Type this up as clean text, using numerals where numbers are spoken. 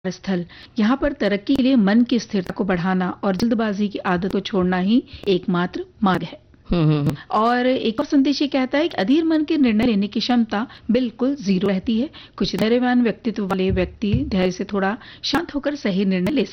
स्थल। यहाँ पर तरक्की के लिए मन की स्थिरता को बढ़ाना और जल्दबाजी की आदत को छोड़ना ही एकमात्र मार्ग है। और एक और संदेश ये कहता है कि अधीर मन के निर्णय लेने की क्षमता बिल्कुल जीरो रहती है। कुछ धैर्यवान व्यक्तित्व वाले व्यक्ति धैर्य से थोड़ा शांत होकर सही निर्णय ले